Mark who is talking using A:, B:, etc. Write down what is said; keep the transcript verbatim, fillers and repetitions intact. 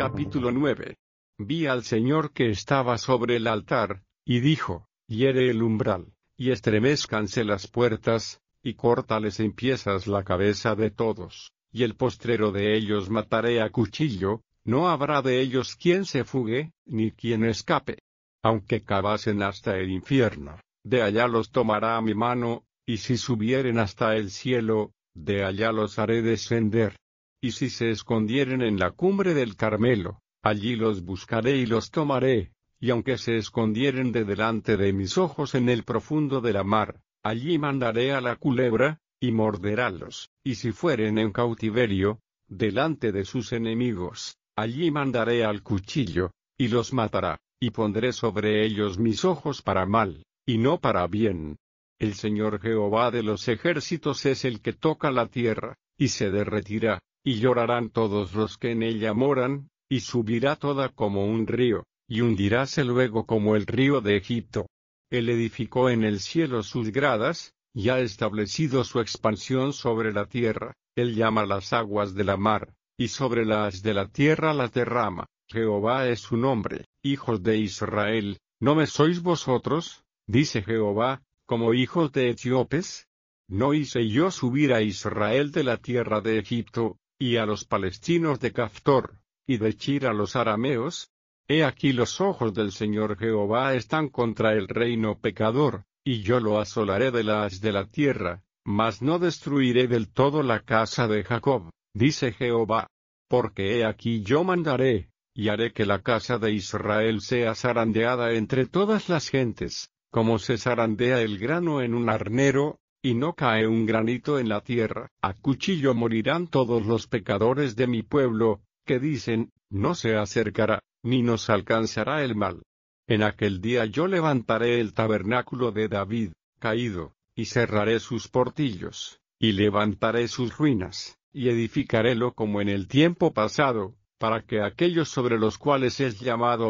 A: Capítulo nueve. Vi al Señor que estaba sobre el altar, y dijo: hiere el umbral, y estremezcanse las puertas, y córtales en piezas la cabeza de todos, y el postrero de ellos mataré a cuchillo, no habrá de ellos quien se fugue, ni quien escape. Aunque cavasen hasta el infierno, de allá los tomará mi mano, y si subieren hasta el cielo, de allá los haré descender. Y si se escondieren en la cumbre del Carmelo, allí los buscaré y los tomaré, y aunque se escondieren de delante de mis ojos en el profundo de la mar, allí mandaré a la culebra, y morderálos, y si fueren en cautiverio, delante de sus enemigos, allí mandaré al cuchillo, y los matará, y pondré sobre ellos mis ojos para mal, y no para bien. El Señor Jehová de los ejércitos es el que toca la tierra, y se derretirá, y llorarán todos los que en ella moran, y subirá toda como un río, y hundiráse luego como el río de Egipto. Él edificó en el cielo sus gradas, y ha establecido su expansión sobre la tierra. Él llama las aguas de la mar, y sobre las de la tierra las derrama. Jehová es su nombre. Hijos de Israel, ¿no me sois vosotros, dice Jehová, como hijos de etíopes? ¿No hice yo subir a Israel de la tierra de Egipto, y a los palestinos de Caftor, y de Chir a los arameos? He aquí los ojos del Señor Jehová están contra el reino pecador, y yo lo asolaré de la haz de la tierra, mas no destruiré del todo la casa de Jacob, dice Jehová. Porque he aquí yo mandaré, y haré que la casa de Israel sea zarandeada entre todas las gentes, como se zarandea el grano en un arnero, y no cae un granito en la tierra. A cuchillo morirán todos los pecadores de mi pueblo, que dicen: no se acercará, ni nos alcanzará el mal. En aquel día yo levantaré el tabernáculo de David, caído, y cerraré sus portillos, y levantaré sus ruinas, y edificarélo como en el tiempo pasado, para que aquellos sobre los cuales es llamado